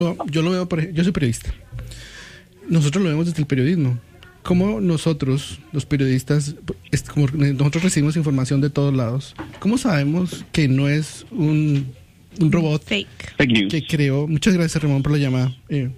Yo lo veo, yo soy periodista. Nosotros lo vemos desde el periodismo. ¿Cómo nosotros, los periodistas, como nosotros recibimos información de todos lados, cómo sabemos que no es un robot fake news que creó? Muchas gracias, Ramón, por la llamada.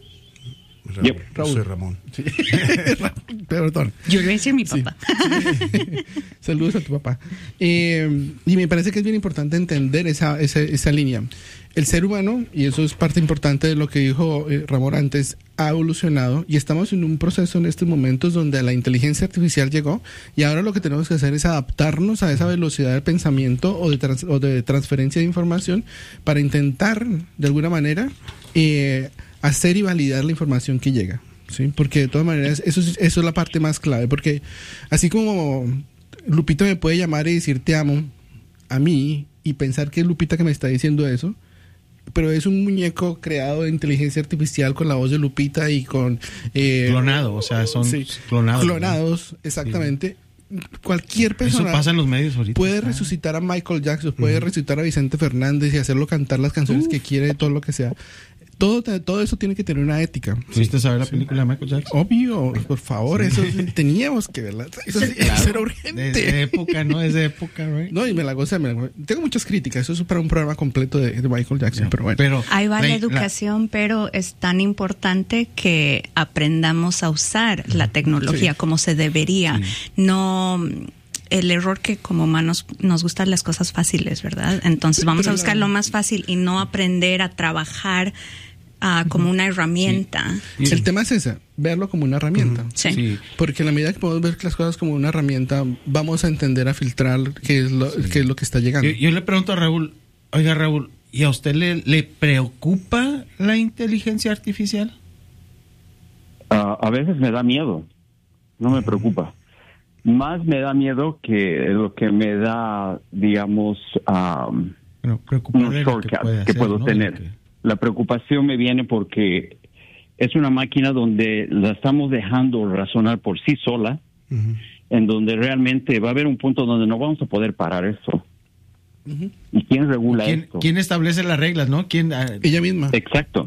Raúl. Soy Ramón. Sí. Perdón. Yo le voy a decir mi papá. Sí. Saludos a tu papá. Y me parece que es bien importante entender esa línea. El ser humano, y eso es parte importante de lo que dijo Ramón antes, ha evolucionado y estamos en un proceso en estos momentos donde la inteligencia artificial llegó y ahora lo que tenemos que hacer es adaptarnos a esa velocidad de pensamiento o de transferencia de información para intentar, de alguna manera, hacer y validar la información que llega, ¿sí? Porque de todas maneras eso es la parte más clave, porque así como Lupita me puede llamar y decir te amo a mí y pensar que es Lupita que me está diciendo eso, pero es un muñeco creado de inteligencia artificial con la voz de Lupita y con clonado, o sea, son clonados, exactamente. Sí. Cualquier persona, eso pasa en los medios ahorita, puede resucitar a Michael Jackson, puede resucitar a Vicente Fernández y hacerlo cantar las canciones que quiere, todo lo que sea. Todo eso tiene que tener una ética. ¿Fuiste a ver la película de Michael Jackson? Obvio, por favor, eso teníamos que verla. Eso era urgente. Es de época, ¿no? Es de época, right? No, y me la gozo. Tengo muchas críticas. Eso es para un programa completo de Michael Jackson, pero bueno. Ahí va la educación, pero es tan importante que aprendamos a usar la tecnología como se debería. Sí. No... El error que como humanos nos gustan las cosas fáciles, ¿verdad? Entonces vamos a buscar lo más fácil y no aprender a trabajar como una herramienta. Sí. El tema es ese, verlo como una herramienta. Sí. Porque en la medida que podemos ver las cosas como una herramienta, vamos a entender a filtrar qué es lo que está llegando. Yo le pregunto a Raúl, oiga Raúl, ¿y a usted le preocupa la inteligencia artificial? A veces me da miedo, no me preocupa. Más me da miedo que lo que me da, digamos, un shortcut que puedo tener. La preocupación me viene porque es una máquina donde la estamos dejando razonar por sí sola, en donde realmente va a haber un punto donde no vamos a poder parar esto. ¿Y quién regula esto? ¿Quién establece las reglas, no? Ella misma. Exacto.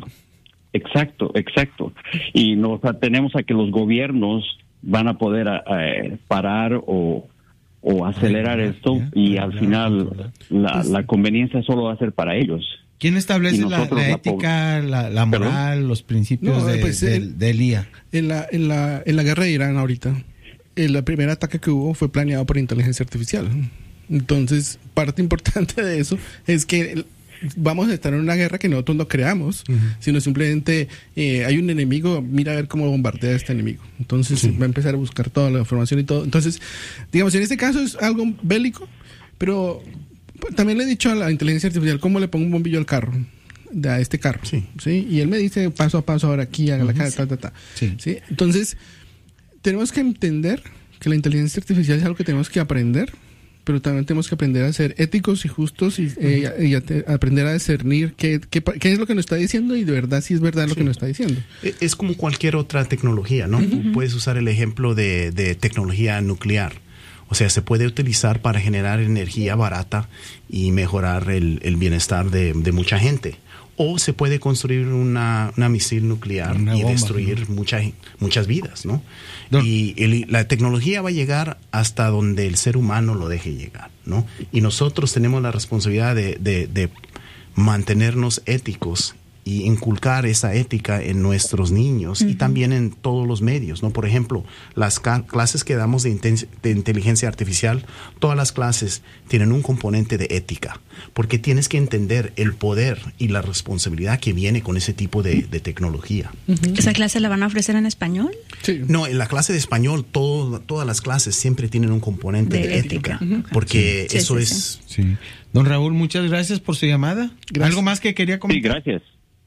Y nos atenemos a que los gobiernos van a poder parar o acelerar esto y al final la conveniencia solo va a ser para ellos. ¿Quién establece la ética, la moral, los principios del IA? En la guerra de Irán ahorita, el primer ataque que hubo fue planeado por inteligencia artificial. Entonces, parte importante de eso es que vamos a estar en una guerra que nosotros no creamos, sino simplemente hay un enemigo, mira a ver cómo bombardea a este enemigo. Entonces va a empezar a buscar toda la información y todo. Entonces, digamos, en este caso es algo bélico, pero también le he dicho a la inteligencia artificial cómo le pongo un bombillo al carro, a este carro. Sí. Y él me dice paso a paso, ahora aquí, haga la cara, ¿sí? Entonces, tenemos que entender que la inteligencia artificial es algo que tenemos que aprender, pero también tenemos que aprender a ser éticos y justos y aprender a discernir qué es lo que nos está diciendo y de verdad si es verdad lo que nos está diciendo. Es como cualquier otra tecnología, ¿no? Puedes usar el ejemplo de tecnología nuclear. O sea, se puede utilizar para generar energía barata y mejorar el bienestar de mucha gente. O se puede construir una misil nuclear y bomba, destruir muchas vidas, ¿no? Y la tecnología va a llegar hasta donde el ser humano lo deje llegar, ¿no? Y nosotros tenemos la responsabilidad de mantenernos éticos y inculcar esa ética en nuestros niños y también en todos los medios, ¿no? Por ejemplo, las clases que damos de inteligencia artificial, todas las clases tienen un componente de ética, porque tienes que entender el poder y la responsabilidad que viene con ese tipo de tecnología. ¿Esa clase la van a ofrecer en español? Sí. No, en la clase de español todas las clases siempre tienen un componente de ética, porque eso es... Sí. Don Raúl, muchas gracias por su llamada. Gracias. ¿Algo más que quería comentar? Sí, gracias.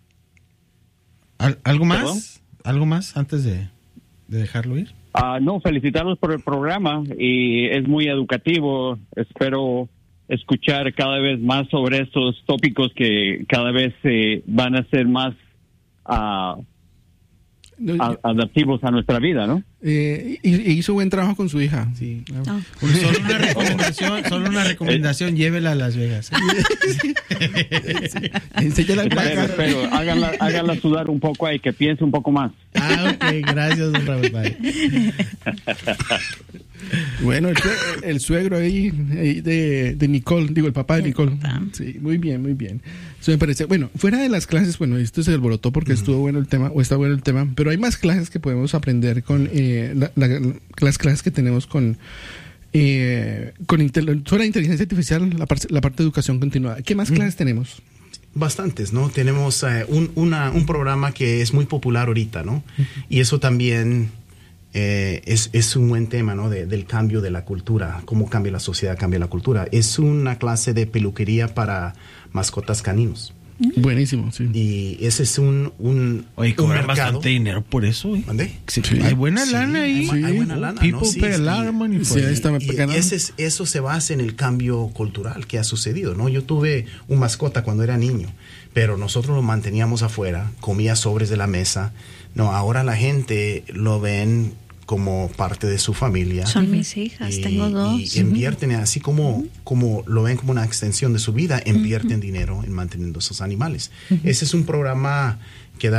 ¿Algo más? ¿Perdón? ¿Algo más antes de dejarlo ir? No, felicitarlos por el programa y es muy educativo. Espero escuchar cada vez más sobre estos tópicos que cada vez van a ser más adaptivos a nuestra vida, ¿no? Hizo buen trabajo con su hija. Sí. Solo una recomendación, llévela a Las Vegas. Pero háganla sudar un poco ahí, que piense un poco más. Ok, gracias, don Raúl. Bueno, el suegro ahí de Nicole, el papá de Nicole. Sí, muy bien. Eso me parece. Bueno, fuera de las clases, esto se alborotó porque estuvo bueno el tema, o está bueno el tema, pero hay más clases que podemos aprender con las clases que tenemos con sobre inteligencia artificial, la parte de educación continuada. ¿Qué más clases tenemos? Bastantes, ¿no? Tenemos un programa que es muy popular ahorita, ¿no? Y eso también es un buen tema, ¿no? Del cambio de la cultura, cómo cambia la sociedad, cambia la cultura. Es una clase de peluquería para mascotas caninos. Buenísimo, sí. Y ese es un cobran mercado. Bastante dinero por eso, ¿eh? ¿Dónde? Sí. Hay buena lana ahí. Hay buena lana, People ¿no? pay a lot of money for it. Eso se basa en el cambio cultural que ha sucedido, ¿no? Yo tuve un mascota cuando era niño, pero nosotros lo manteníamos afuera, comía sobres de la mesa. No, ahora la gente lo ven como parte de su familia. Son mis hijas, tengo dos. Y invierten, así como lo ven como una extensión de su vida, invierten dinero en manteniendo esos animales. Ese es un programa que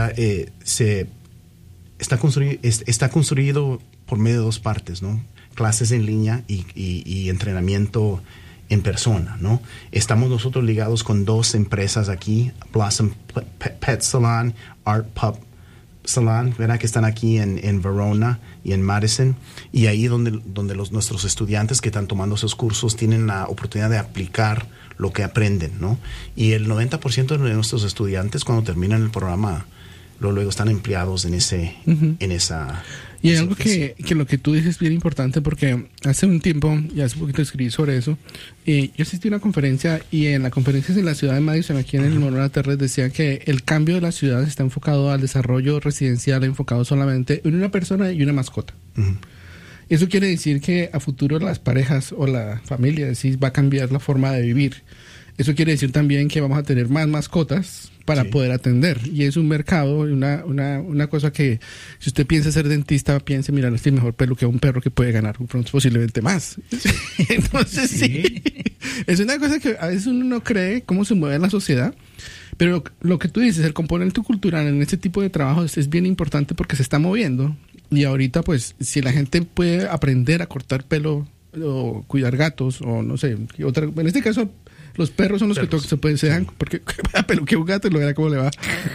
está construido por medio de dos partes, ¿no? Clases en línea y entrenamiento en persona, ¿no? Estamos nosotros ligados con dos empresas aquí, Blossom Pet Salon, Art Pup Salon, ¿verdad? Que están aquí en Verona y en Madison, y ahí donde nuestros estudiantes que están tomando esos cursos tienen la oportunidad de aplicar lo que aprenden, ¿no? Y el 90% de nuestros estudiantes cuando terminan el programa luego están empleados en esa. Y hay algo que lo que tú dices es bien importante, porque hace un tiempo, y hace poquito escribí sobre eso, yo asistí a una conferencia, y en la conferencia en la ciudad de Madison, aquí en el Monona Terres, decía que el cambio de la ciudad está enfocado al desarrollo residencial, enfocado solamente en una persona y una mascota. Eso quiere decir que a futuro las parejas o la familia va a cambiar la forma de vivir. Eso quiere decir también que vamos a tener más mascotas para poder atender. Y es un mercado, una cosa que, si usted piensa ser dentista, piense, mira, este es mejor pelo que un perro que puede ganar posiblemente más. Entonces, sí. Es una cosa que a veces uno no cree cómo se mueve la sociedad. Pero lo que tú dices, el componente cultural en este tipo de trabajos es bien importante porque se está moviendo. Y ahorita, pues, si la gente puede aprender a cortar pelo o cuidar gatos, o no sé, en este caso, los perros son los que se dejan, porque a peluquear un gato y lo verá cómo le va.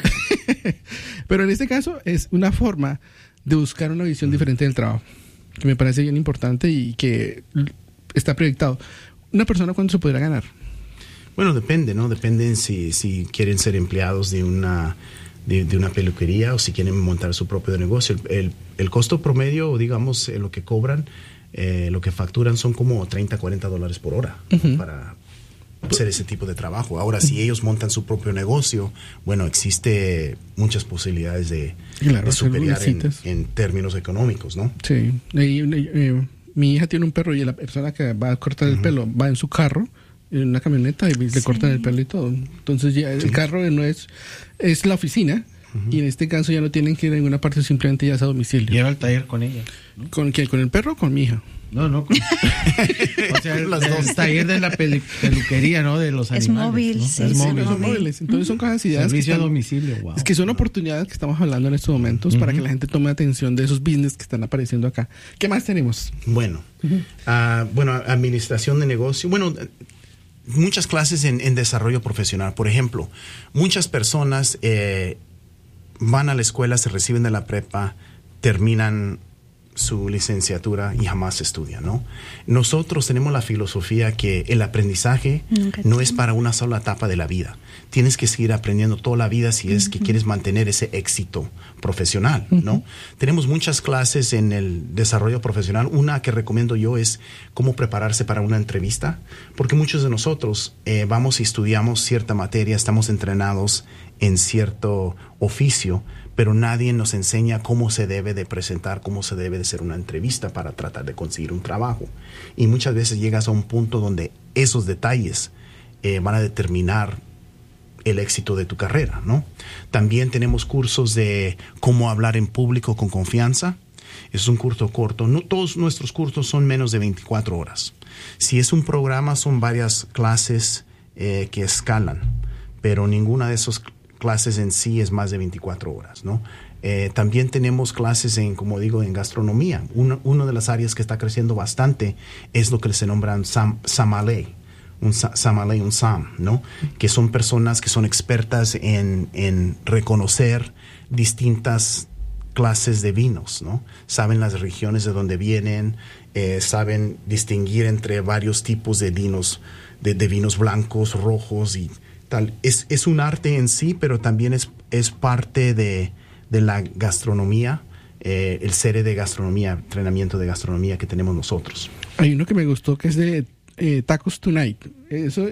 Pero en este caso es una forma de buscar una visión diferente del trabajo, que me parece bien importante y que está proyectado. ¿Una persona cuánto se podrá ganar? Bueno, depende, ¿no? Depende si quieren ser empleados de una peluquería o si quieren montar su propio negocio. El costo promedio, digamos, lo que cobran, lo que facturan son como $30-40 por hora para hacer ese tipo de trabajo. Ahora, si ellos montan su propio negocio, bueno, existe muchas posibilidades de superar en términos económicos, ¿no? Sí. Mi hija tiene un perro y la persona que va a cortar el pelo va en su carro, en una camioneta, y le cortan el pelo y todo. Entonces ya el carro no es la oficina. Y en este caso ya no tienen que ir a ninguna parte, simplemente ya es a domicilio. Lleva al taller con ella, ¿no? ¿Con quién? ¿Con el perro o con mi hija? No. O sea, el taller de la peluquería, ¿no? De los animales. Es móvil, ¿no? sí. Son móviles. Entonces son cosas ideas. Servicio a domicilio, wow. Es que son oportunidades que estamos hablando en estos momentos para que la gente tome atención de esos business que están apareciendo acá. ¿Qué más tenemos? Bueno, administración de negocio. Bueno, muchas clases en desarrollo profesional. Por ejemplo, muchas personas van a la escuela, se reciben de la prepa, terminan su licenciatura y jamás estudian, ¿no? Nosotros tenemos la filosofía que el aprendizaje no es para una sola etapa de la vida. Tienes que seguir aprendiendo toda la vida si es que quieres mantener ese éxito profesional, ¿no? Tenemos muchas clases en el desarrollo profesional. Una que recomiendo yo es cómo prepararse para una entrevista, porque muchos de nosotros vamos y estudiamos cierta materia, estamos entrenados en cierto oficio, pero nadie nos enseña cómo se debe de presentar, cómo se debe de hacer una entrevista para tratar de conseguir un trabajo. Y muchas veces llegas a un punto donde esos detalles van a determinar el éxito de tu carrera, ¿no? También tenemos cursos de cómo hablar en público con confianza. Es un curso corto. No todos nuestros cursos son menos de 24 horas. Si es un programa, son varias clases que escalan, pero ninguna de esas clases en sí es más de 24 horas, ¿no? También tenemos clases como digo, en gastronomía. Una de las áreas que está creciendo bastante es lo que se nombran sommelier, un SAM, ¿no? Que son personas que son expertas en reconocer distintas clases de vinos, ¿no? Saben las regiones de donde vienen, saben distinguir entre varios tipos de vinos, de vinos blancos, rojos y tal. Es un arte en sí, pero también es parte de la gastronomía, el serie de gastronomía, entrenamiento de gastronomía que tenemos nosotros. Hay uno que me gustó que es de Tacos Tonight. ¿Esto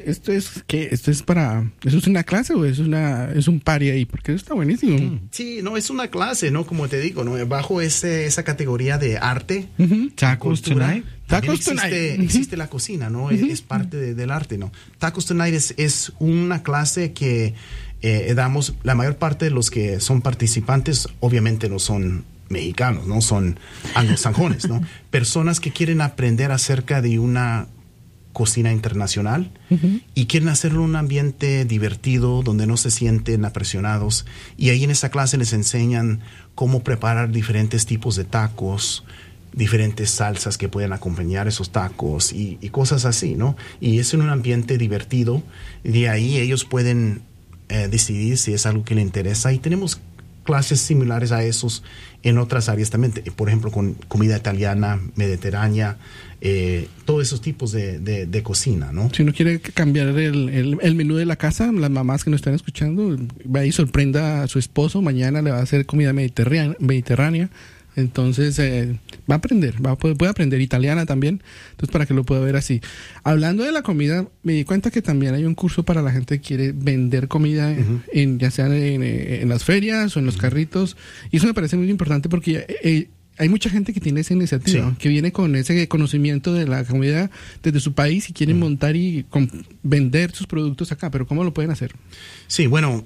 es una clase o es un party ahí? Porque eso está buenísimo. Sí, no, es una clase, ¿no? Como te digo, ¿no? Bajo esa categoría de arte. Tacos Tonight. Tacos Tonight. Existe la cocina, ¿no? Es parte del arte, ¿no? Tacos Tonight es una clase que damos. La mayor parte de los que son participantes obviamente no son mexicanos, no son anglosajones, ¿no? Personas que quieren aprender acerca de una cocina internacional y quieren hacerlo en un ambiente divertido donde no se sienten apresionados, y ahí en esa clase les enseñan cómo preparar diferentes tipos de tacos, diferentes salsas que pueden acompañar esos tacos y cosas así, ¿no? Y es en un ambiente divertido, y de ahí ellos pueden decidir si es algo que les interesa, y tenemos clases similares a esos en otras áreas también, por ejemplo con comida italiana, mediterránea, todos esos tipos de cocina, ¿no? Si uno quiere cambiar el menú de la casa, las mamás que nos están escuchando, va y sorprenda a su esposo, mañana le va a hacer comida mediterránea. Entonces va a aprender, puede aprender italiana también, entonces para que lo pueda ver así. Hablando de la comida, me di cuenta que también hay un curso para la gente que quiere vender comida, ya sea en las ferias o en los carritos, y eso me parece muy importante porque hay mucha gente que tiene esa iniciativa, que viene con ese conocimiento de la comida desde su país y quieren montar y vender sus productos acá, pero ¿cómo lo pueden hacer? Sí, bueno,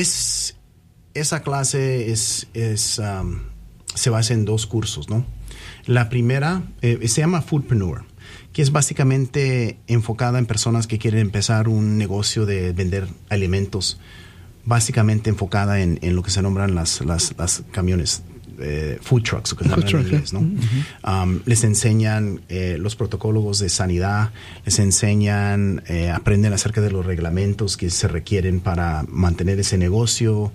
esa clase se basa en 2 cursos, ¿no? La primera se llama Foodpreneur, que es básicamente enfocada en personas que quieren empezar un negocio de vender alimentos, básicamente enfocada en lo que se nombran las camiones, food trucks, que se llaman en inglés, ¿no? Les enseñan los protocolos de sanidad, les enseñan, aprenden acerca de los reglamentos que se requieren para mantener ese negocio,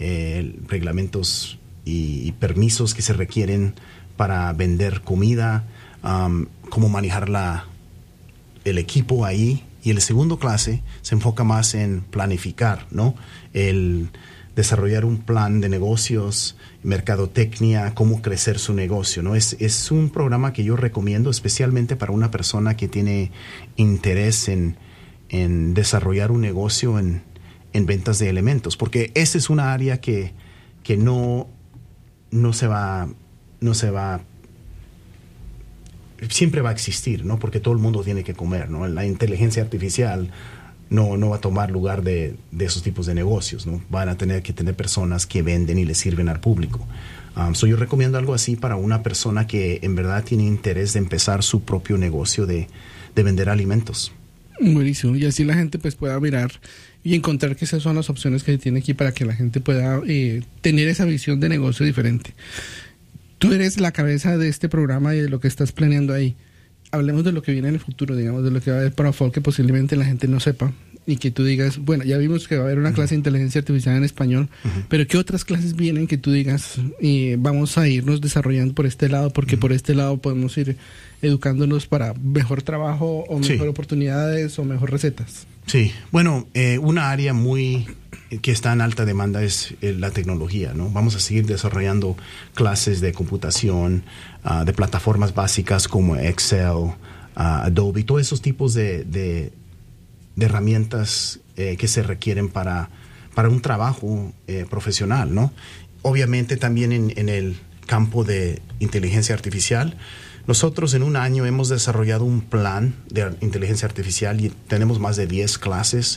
reglamentos y permisos que se requieren para vender comida, cómo manejar el equipo ahí. Y el segundo clase se enfoca más en planificar, ¿no? El desarrollar un plan de negocios, mercadotecnia, cómo crecer su negocio, ¿no? Es un programa que yo recomiendo especialmente para una persona que tiene interés en desarrollar un negocio en ventas de alimentos, porque esa es una área que no se va, siempre va a existir, ¿no? Porque todo el mundo tiene que comer, ¿no? La inteligencia artificial no va a tomar lugar de esos tipos de negocios, ¿no? Van a tener que tener personas que venden y le sirven al público. Yo recomiendo algo así para una persona que en verdad tiene interés de empezar su propio negocio de vender alimentos. Buenísimo, y así la gente pues pueda mirar y encontrar que esas son las opciones que tiene aquí para que la gente pueda tener esa visión de negocio diferente. Tú eres la cabeza de este programa y de lo que estás planeando ahí. Hablemos de lo que viene en el futuro, digamos, de lo que va a haber para Fall, que posiblemente la gente no sepa, y que tú digas, bueno, ya vimos que va a haber una clase de inteligencia artificial en español, pero ¿qué otras clases vienen que tú digas, vamos a irnos desarrollando por este lado, porque por este lado podemos ir educándonos para mejor trabajo o mejor oportunidades o mejor recetas? Sí, bueno, una área que está en alta demanda es la tecnología, ¿no? Vamos a seguir desarrollando clases de computación, de plataformas básicas como Excel, Adobe, todos esos tipos de herramientas que se requieren para un trabajo profesional, ¿no? Obviamente también en el campo de inteligencia artificial, nosotros en un año hemos desarrollado un plan de inteligencia artificial y tenemos más de 10 clases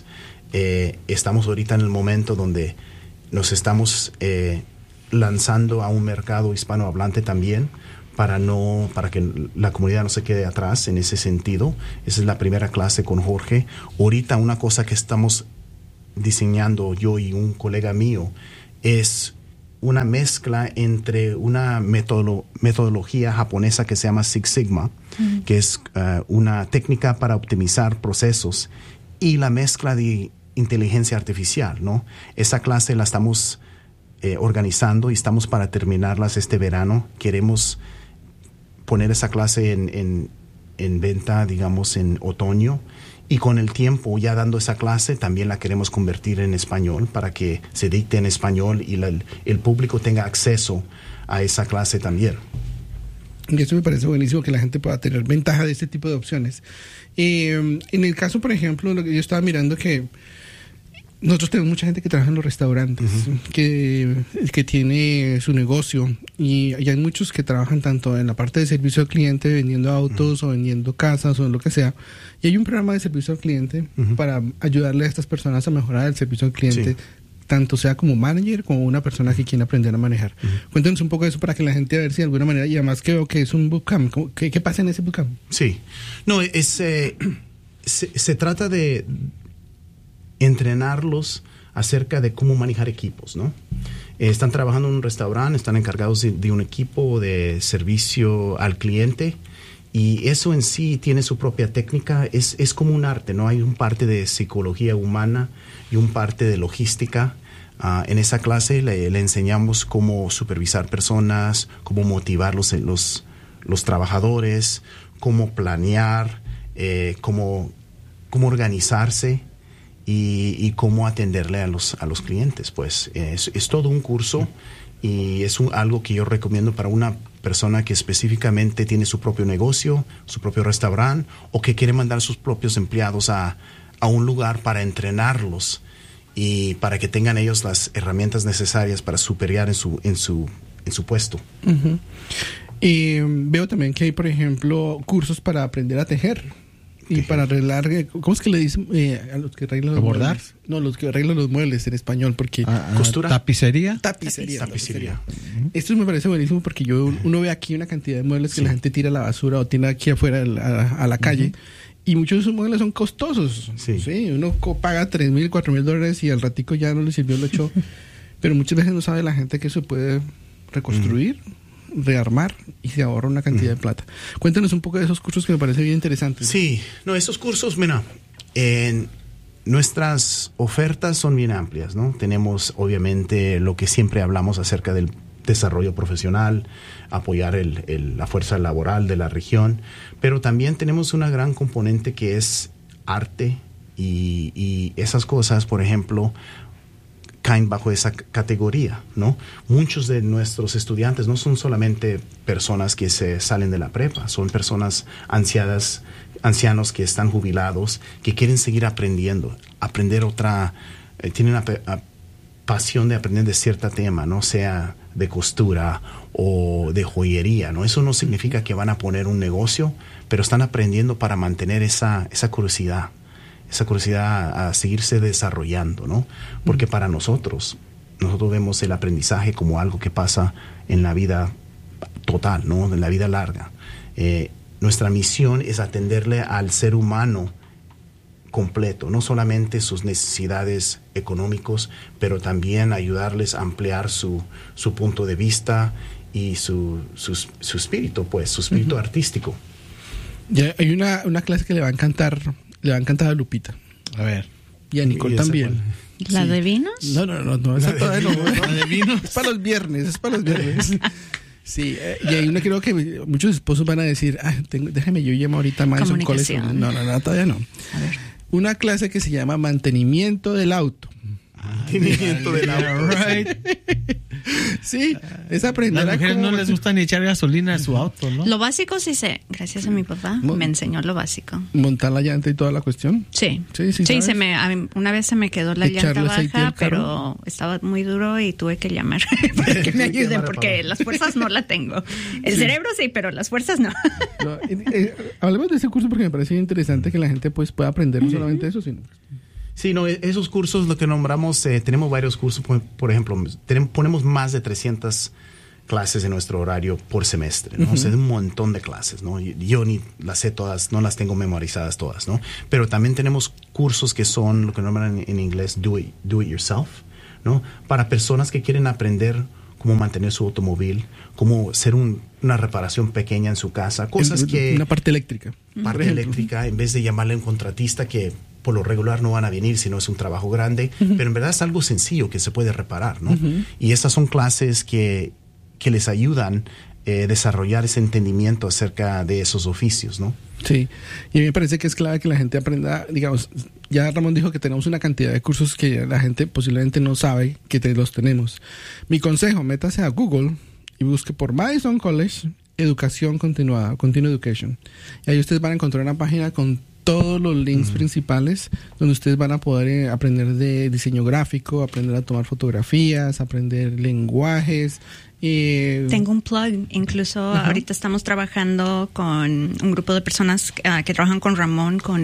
estamos ahorita en el momento donde nos estamos lanzando a un mercado hispanohablante también, para que la comunidad no se quede atrás en ese sentido. Esa es la primera clase con Jorge. Ahorita una cosa que estamos diseñando yo y un colega mío es una mezcla entre una metodología japonesa que se llama Six Sigma, que es una técnica para optimizar procesos, y la mezcla de inteligencia artificial, ¿no? Esa clase la estamos organizando y estamos para terminarlas este verano. Queremos poner esa clase en venta, digamos, en otoño, y con el tiempo, ya dando esa clase, también la queremos convertir en español para que se dicte en español y el público tenga acceso a esa clase también. Y eso me parece buenísimo, que la gente pueda tener ventaja de este tipo de opciones. En el caso, por ejemplo, lo que yo estaba mirando, que nosotros tenemos mucha gente que trabaja en los restaurantes, que tiene su negocio, y hay muchos que trabajan tanto en la parte de servicio al cliente, vendiendo autos o vendiendo casas o lo que sea, y hay un programa de servicio al cliente para ayudarle a estas personas a mejorar el servicio al cliente, tanto sea como manager como una persona que quiere aprender a manejar. Cuéntenos un poco de eso para que la gente, a ver si de alguna manera, y además que veo que es un bootcamp, ¿qué pasa en ese bootcamp? Sí, no, se trata de entrenarlos acerca de cómo manejar equipos, ¿no? Están trabajando en un restaurante, están encargados de un equipo de servicio al cliente, y eso en sí tiene su propia técnica. Es como un arte, ¿no? Hay un parte de psicología humana y un parte de logística. En esa clase le enseñamos cómo supervisar personas, cómo motivar los trabajadores, cómo planear, cómo organizarse, y cómo atenderle a los clientes. Pues es todo un curso, y es algo que yo recomiendo para una persona que específicamente tiene su propio negocio, su propio restaurante, o que quiere mandar sus propios empleados a un lugar para entrenarlos y para que tengan ellos las herramientas necesarias para superar en su puesto. Y veo también que hay, por ejemplo, cursos para aprender a tejer. Y para arreglar, ¿cómo es que le dicen a los que arreglan los muebles? No, los que arreglan los muebles en español, porque... ¿Costura? ¿Tapicería? Tapicería. Esto me parece buenísimo, porque uno ve aquí una cantidad de muebles que la gente tira a la basura o tiene aquí afuera a la calle, y muchos de esos muebles son costosos. Sí, uno paga $3,000, $4,000 y al ratico ya no le sirvió, lo echó. Pero muchas veces no sabe la gente que eso puede reconstruir, rearmar, y se ahorra una cantidad de plata. Cuéntanos un poco de esos cursos, que me parece bien interesantes. Sí, no, esos cursos, mira, nuestras ofertas son bien amplias, ¿no? Tenemos obviamente lo que siempre hablamos acerca del desarrollo profesional, apoyar la fuerza laboral de la región, pero también tenemos una gran componente que es arte, y esas cosas, por ejemplo, caen bajo esa categoría, ¿no? Muchos de nuestros estudiantes no son solamente personas que se salen de la prepa, son personas ancianos que están jubilados, que quieren seguir aprendiendo, tienen una pasión de aprender de cierto tema, no sea de costura o de joyería, ¿no? Eso no significa que van a poner un negocio, pero están aprendiendo para mantener esa curiosidad a seguirse desarrollando, ¿no? Porque para nosotros vemos el aprendizaje como algo que pasa en la vida total, ¿no? En la vida larga. Nuestra misión es atenderle al ser humano completo, no solamente sus necesidades económicas, pero también ayudarles a ampliar su punto de vista y su espíritu, pues, su espíritu artístico. Ya hay una clase que le va a encantar a Lupita. A ver. Y a Nicole también. ¿La de vinos? No, esa todavía no. ¿La de vinos? Es para los viernes. Sí, y ahí creo que muchos esposos van a decir, déjame, yo llamo ahorita a Madison College. No, todavía no. A ver. Una clase que se llama Mantenimiento del Auto. Mantenimiento del auto. Right. Sí, es aprender a... Las mujeres no les gusta ni echar gasolina a su auto, ¿no? Lo básico sí sé. Gracias a mi papá me enseñó lo básico. ¿Montar la llanta y toda la cuestión? Sí, una vez se me quedó la llanta baja, pero estaba muy duro y tuve que llamar para que me ayuden, porque las fuerzas no la tengo. El cerebro sí, pero las fuerzas no. Hablemos de ese curso porque me parece interesante que la gente pues pueda aprender no solamente eso, sino... Sí, no, esos cursos, lo que nombramos, tenemos varios cursos, por ejemplo, ponemos más de 300 clases en nuestro horario por semestre, ¿no? O sea, es un montón de clases, ¿no? Yo ni las sé todas, no las tengo memorizadas todas, ¿no? Pero también tenemos cursos que son lo que nombran en inglés do it yourself, ¿no? Para personas que quieren aprender cómo mantener su automóvil, cómo hacer una reparación pequeña en su casa, cosas que... Una parte eléctrica. Parte eléctrica, en vez de llamarle a un contratista que por lo regular no van a venir si no es un trabajo grande, pero en verdad es algo sencillo que se puede reparar, ¿no? Y estas son clases que les ayudan a desarrollar ese entendimiento acerca de esos oficios, ¿no? Sí, y a mí me parece que es clave que la gente aprenda, digamos, ya Ramón dijo que tenemos una cantidad de cursos que la gente posiblemente no sabe que los tenemos. Mi consejo, métase a Google y busque por Madison College Educación Continuada, Continuing Education. Y ahí ustedes van a encontrar una página con todos los links principales donde ustedes van a poder aprender de diseño gráfico, aprender a tomar fotografías, aprender lenguajes. Tengo un plug, incluso ahorita estamos trabajando con un grupo de personas que trabajan con Ramón, con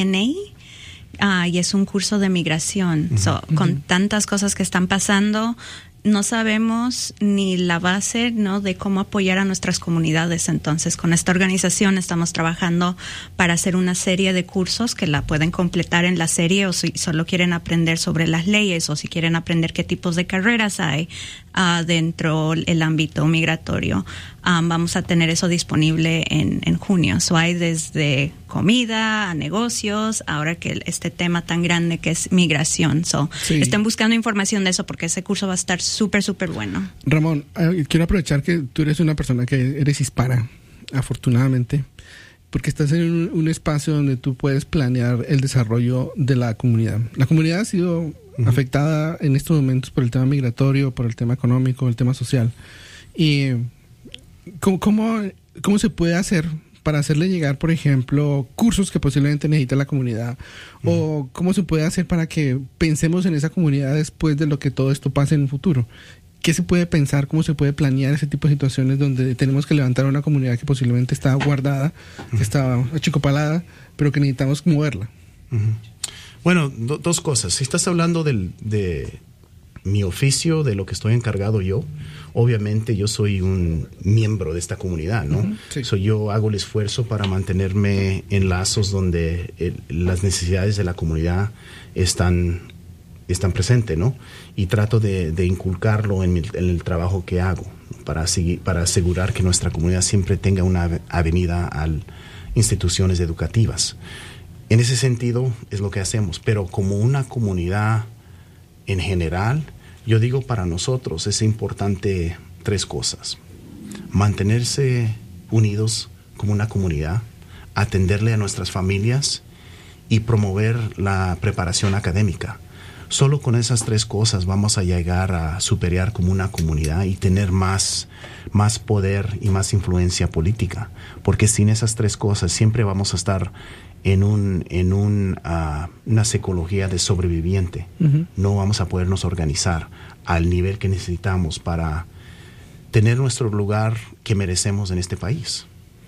NPNA, y es un curso de migración. Con tantas cosas que están pasando, no sabemos ni la base, ¿no?, de cómo apoyar a nuestras comunidades. Entonces, con esta organización estamos trabajando para hacer una serie de cursos que la pueden completar en la serie, o si solo quieren aprender sobre las leyes, o si quieren aprender qué tipos de carreras hay dentro del ámbito migratorio. Vamos a tener eso disponible en junio. Hay desde comida a negocios, ahora que este tema tan grande que es migración. Estén buscando información de eso porque ese curso va a estar súper, súper bueno. Ramón, quiero aprovechar que tú eres una persona que eres hispana, afortunadamente, porque estás en un espacio donde tú puedes planear el desarrollo de la comunidad. La comunidad ha sido afectada en estos momentos por el tema migratorio, por el tema económico, el tema social. Y ¿cómo se puede hacer para hacerle llegar, por ejemplo, cursos que posiblemente necesita la comunidad? ¿O cómo se puede hacer para que pensemos en esa comunidad después de lo que todo esto pase en un futuro? ¿Qué se puede pensar? ¿Cómo se puede planear ese tipo de situaciones donde tenemos que levantar una comunidad que posiblemente está guardada, que está achicopalada, pero que necesitamos moverla? Bueno, dos cosas. Si estás hablando de mi oficio, de lo que estoy encargado yo, obviamente yo soy un miembro de esta comunidad, ¿no? Sí. Yo hago el esfuerzo para mantenerme en lazos donde las necesidades de la comunidad están presentes, ¿no? Y trato de inculcarlo en el trabajo que hago para asegurar que nuestra comunidad siempre tenga una avenida a instituciones educativas. En ese sentido es lo que hacemos, pero como una comunidad en general, yo digo, para nosotros es importante 3 cosas: mantenerse unidos como una comunidad, atenderle a nuestras familias y promover la preparación académica. Solo con esas 3 cosas vamos a llegar a superar como una comunidad y tener más poder y más influencia política, porque sin esas 3 cosas siempre vamos a estar en una psicología de sobreviviente. No vamos a podernos organizar al nivel que necesitamos para tener nuestro lugar que merecemos en este país.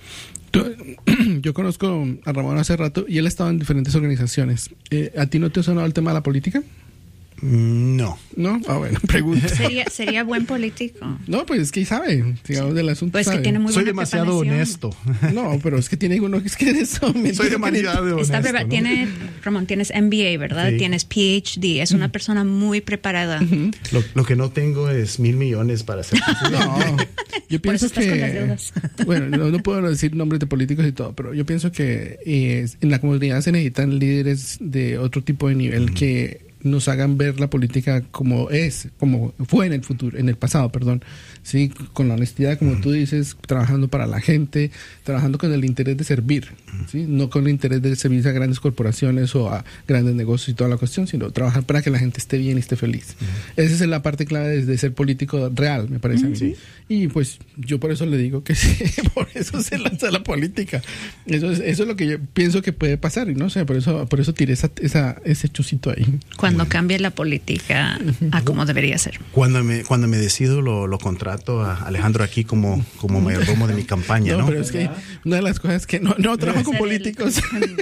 Yo conozco a Ramón hace rato y él ha estado en diferentes organizaciones. ¿A ti no te ha sonado el tema de la política? No. ¿No? Bueno, pregunta. ¿Sería buen político? No, pues es que sabe, digamos, del asunto. Pues sabe. Que tiene muy Soy buena demasiado honesto. No, pero es que tiene uno que es que eres Soy demasiado honesto. ¿No? Ramón, tienes MBA, ¿verdad? Sí. Tienes PhD. Es una persona muy preparada. Lo que no tengo es 1,000 millones para hacer. No, yo pienso estás con las deudas. Bueno, no puedo decir nombres de políticos y todo, pero yo pienso que en la comunidad se necesitan líderes de otro tipo de nivel que nos hagan ver la política como fue en el pasado, sí, con la honestidad, como tú dices, trabajando para la gente, trabajando con el interés de servir, sí, no con el interés de servir a grandes corporaciones o a grandes negocios y toda la cuestión, sino trabajar para que la gente esté bien y esté feliz. Esa es la parte clave de ser político real, me parece a mí. Sí. Y pues yo por eso le digo que sí, por eso se lanza la política. Eso es lo que yo pienso que puede pasar, y no sé, por eso tiré ese chocito ahí. Cuando cambie la política a como debería ser. Cuando me decido, lo contrato a Alejandro aquí como mayordomo de mi campaña, ¿no? Pero es que una de las cosas que no trabajo con políticos.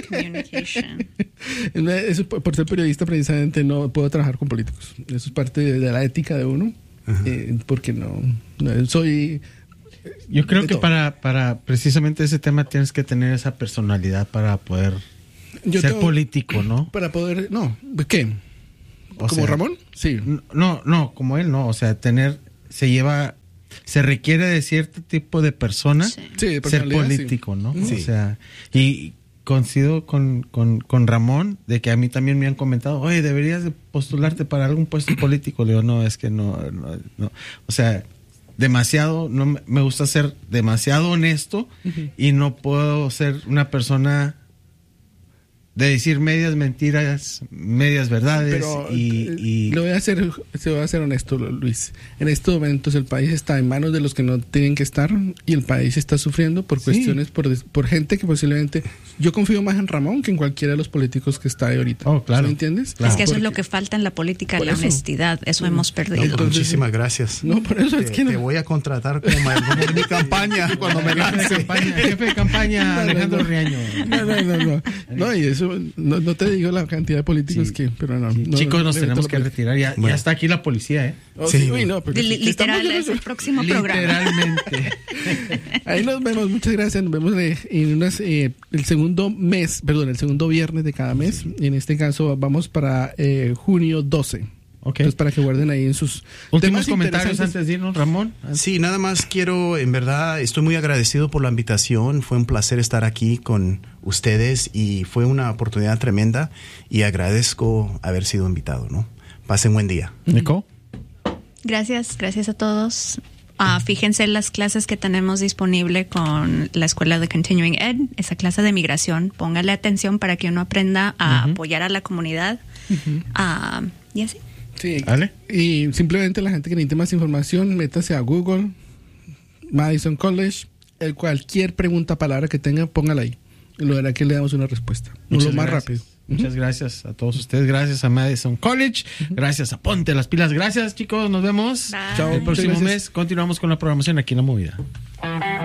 Eso, por ser periodista, precisamente, no puedo trabajar con políticos. Eso es parte de la ética de uno. Porque no soy... Yo creo que para precisamente ese tema tienes que tener esa personalidad para poder ser político, ¿no? Para poder... No, ¿qué? ¿Como Ramón? Sí. No, como él, no. O sea, se requiere de cierto tipo de persona de ser político, ¿no? Sí. O sea, y coincido con Ramón de que a mí también me han comentado, oye, deberías de postularte para algún puesto político. Le digo, no, es que no. O sea, demasiado, no me gusta ser demasiado honesto y no puedo ser una persona de decir medias mentiras, medias verdades. Pero se voy a ser honesto, Luis. En estos momentos el país está en manos de los que no tienen que estar y el país está sufriendo por cuestiones, por gente que posiblemente... Yo confío más en Ramón que en cualquiera de los políticos que está ahí ahorita. Oh, claro. ¿Me entiendes? Claro. Es que eso es lo que falta en la política, la honestidad. Eso hemos perdido. Entonces, muchísimas gracias. No, por eso es que te voy a contratar como mayordomo de mi campaña cuando me lance. Jefe de campaña, Alejandro Riaño. No, y eso, no te digo la cantidad de políticos pero no. Chicos, nos tenemos que retirar. Ya está aquí la policía, ¿eh? Literal, es el próximo programa. Literalmente. Ahí nos vemos. Muchas gracias. Nos vemos en el segundo viernes de cada mes. Y en este caso vamos para junio 12. Okay. Entonces, para que guarden ahí en sus últimos comentarios antes de irnos, Ramón. Sí, nada más quiero, en verdad, estoy muy agradecido por la invitación. Fue un placer estar aquí con ustedes y fue una oportunidad tremenda y agradezco haber sido invitado, ¿no? Pasen buen día. Nico. Gracias a todos. Fíjense en las clases que tenemos disponible con la Escuela de Continuing Ed, esa clase de migración. Póngale atención para que uno aprenda a apoyar a la comunidad. Y así. Sí. ¿Vale? Y simplemente la gente que necesite más información, métase a Google, Madison College, cualquier pregunta, palabra que tenga, póngala ahí. Lo hará que le damos una respuesta. Lo más rápido. Muchas gracias a todos ustedes. Gracias a Madison College. Gracias a Ponte las Pilas. Gracias, chicos. Nos vemos. Bye. Chao. El próximo mes continuamos con la programación aquí en La Movida.